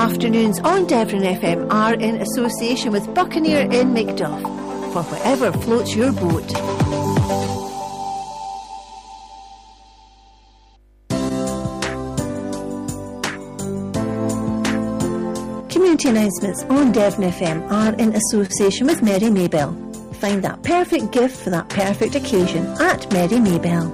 afternoons on Devon FM are in association with Buccaneer in Macduff for whatever floats your boat. Community announcements on Devon FM are in association with Mary Maybell. Find that perfect gift for that perfect occasion at Mary Maybell.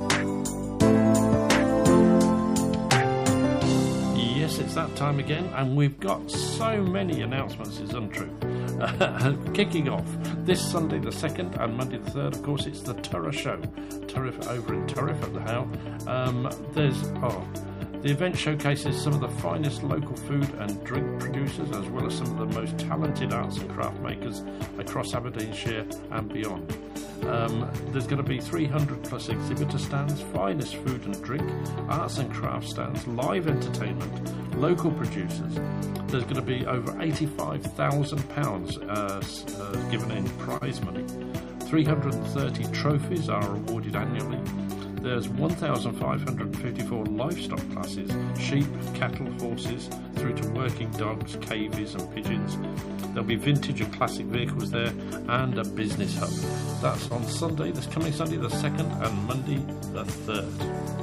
Yes, it's that time again, and we've got so many announcements, it's untrue. Kicking off this Sunday the 2nd and Monday the 3rd, of course, it's the Turra Show. Turriff over in Turriff at the How. The event showcases some of the finest local food and drink producers, as well as some of the most talented arts and craft makers across Aberdeenshire and beyond. There's going to be 300 plus exhibitor stands, finest food and drink, arts and craft stands, live entertainment, local producers. There's going to be over £85,000 given in prize money. 330 trophies are awarded annually. There's 1,554 livestock classes, sheep, cattle, horses, through to working dogs, cavies and pigeons. There'll be vintage and classic vehicles there and a business hub. That's on Sunday, this coming Sunday the 2nd and Monday the 3rd.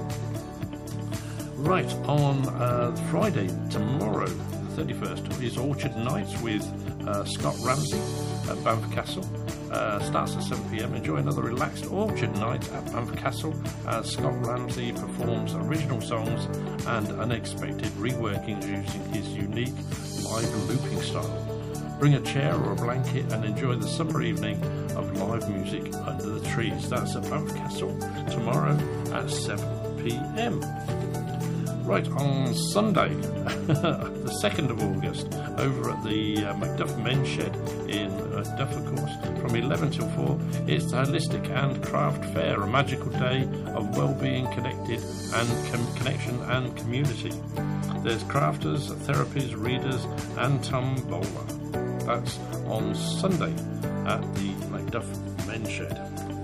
Right, on Friday, tomorrow, the 31st, is Orchard Nights with Scott Ramsey at Banff Castle. Starts at 7pm. Enjoy another relaxed orchard night at Banff Castle as Scott Ramsey performs original songs and unexpected reworkings using his unique live looping style. Bring a chair or a blanket and enjoy the summer evening of live music under the trees. That's at Banff Castle tomorrow at 7pm. Right, on Sunday, the 2nd of August, over at the Macduff Men's Shed in Macduff, of course, from 11 till 4, it's the Holistic and Craft Fair, a magical day of well-being, connection and community. There's crafters, therapies, readers and tombola. That's on Sunday at the Macduff Men's Shed.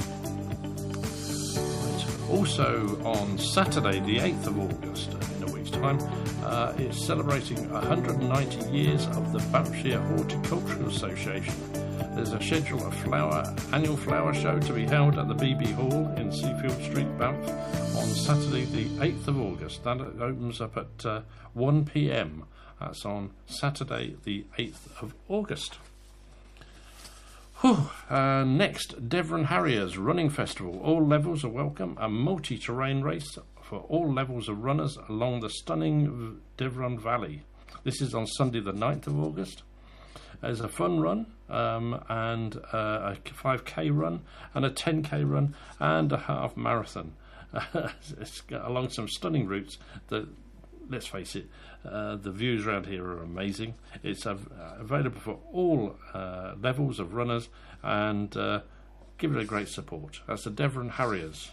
Also on Saturday the 8th of August, in a week's time, it's celebrating 190 years of the Banffshire Horticultural Association. There's a schedule of annual flower show to be held at the BB Hall in Seafield Street, Banff, on Saturday the 8th of August. That opens up at 1pm. That's on Saturday the 8th of August. Next, Devon Harriers Running Festival. All levels are welcome. A multi-terrain race for all levels of runners along the stunning Devon Valley. This is on Sunday the 9th of August. There's a fun run and a 5k run and a 10k run and a half marathon. It's along some stunning routes that, let's face it, the views around here are amazing. It's available for all levels of runners, and give it a great support. That's the Devon Harriers.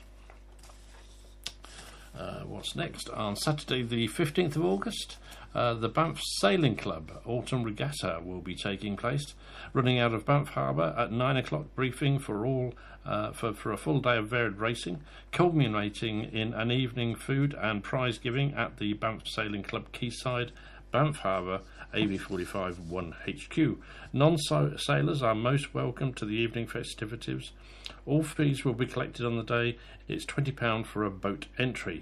What's next? On Saturday the 15th of August, the Banff Sailing Club Autumn Regatta will be taking place, running out of Banff Harbour at 9 o'clock. Briefing for all for a full day of varied racing, culminating in an evening food and prize giving at the Banff Sailing Club Quayside, Banff Harbour, AB45 1HQ. Non-sailors are most welcome to the evening festivities. All fees will be collected on the day. It's £20 for a boat entry.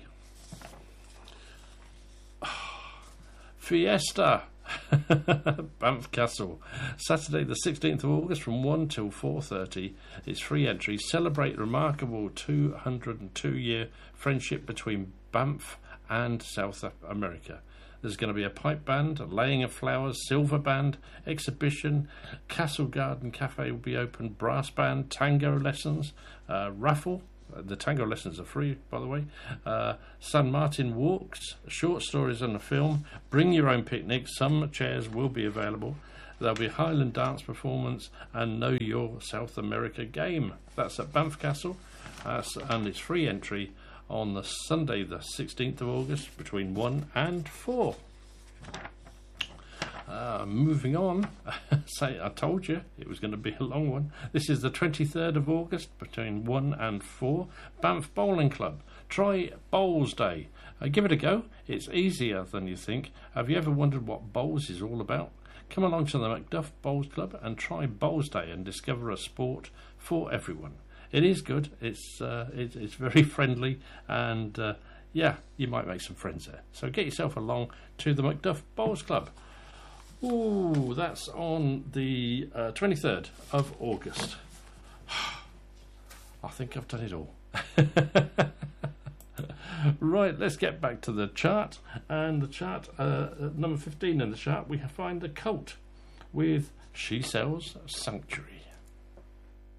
Fiesta! Banff Castle, Saturday the 16th of August from 1 till 4:30. It's free entry. Celebrate remarkable 202-year friendship between Banff and South America. There's going to be a pipe band, a laying of flowers, silver band, exhibition, Castle Garden Cafe will be open, brass band, tango lessons, raffle. The tango lessons are free, by the way. San Martin walks, short stories and a film. Bring your own picnic. Some chairs will be available. There'll be Highland dance performance and Know Your South America game. That's at Banff Castle, and it's free entry on the Sunday the 16th of August between 1 and 4. Moving on, I told you it was going to be a long one. This is the 23rd of August between 1 and 4. Banff Bowling Club Try Bowls Day. Give it a go. It's easier than you think. Have you ever wondered what bowls is all about? Come along to the Macduff Bowls Club and try Bowls Day and discover a sport for everyone. It is good. It's very friendly, and yeah, you might make some friends there. So get yourself along to the Macduff Bowls Club. Ooh, that's on the 23rd of August. I think I've done it all. Right, let's get back to the chart. And the chart, number 15 in the chart, we find The Cult with She Sells Sanctuary.